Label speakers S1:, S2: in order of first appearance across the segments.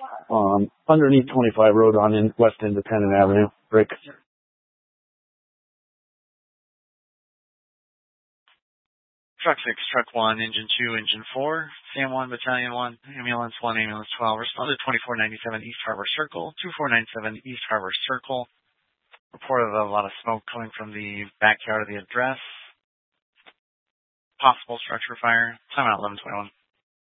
S1: Underneath 25 Road on West Independent Avenue. Break.
S2: Truck 6, Truck 1, Engine 2, Engine 4, Sam 1, Battalion 1, Ambulance 1, Ambulance 12, responded 2497 East Harbor Circle, 2497 East Harbor Circle. Reported a lot of smoke coming from the backyard of the address. Possible structure fire. Timeout 11:21.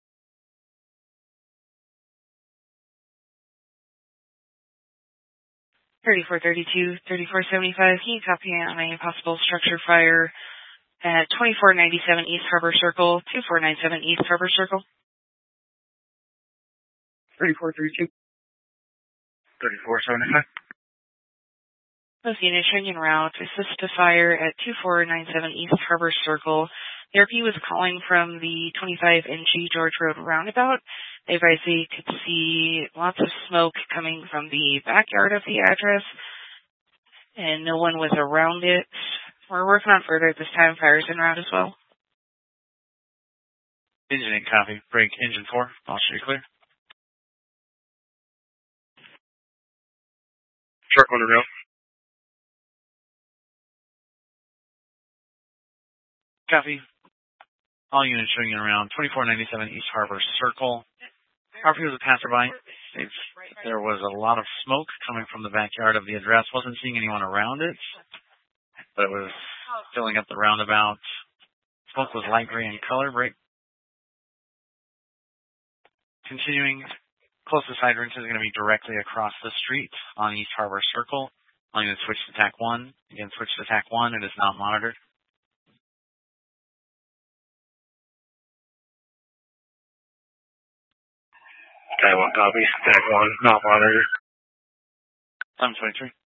S3: 3432, 3475, can you copy on a possible structure fire at 2497 East Harbor Circle, 2497 East Harbor Circle?
S4: 3432. 3475.
S3: Most units showing en route to assist a fire at 2497 East Harbor Circle. The RP was calling from the 25NG George Road roundabout. They advised they could see lots of smoke coming from the backyard of the address, and no one was around it. We're working on further at this time. Fire's en route as well.
S2: Engine 8, copy. Break. Engine 4. All should be clear.
S4: Truck on the rail.
S2: Copy. All units showing in around 2497 East Harbor Circle. RP was a passerby. There was a lot of smoke coming from the backyard of the address. Wasn't seeing anyone around it, but it was filling up the roundabout. Smoke was light gray in color. Break. Continuing, closest hydrant is going to be directly across the street on East Harbor Circle. I'm going to switch to TAC 1. Again, switch to TAC 1. It is not monitored.
S4: TAC 1 copy. TAC 1 not monitored.
S2: 11:23.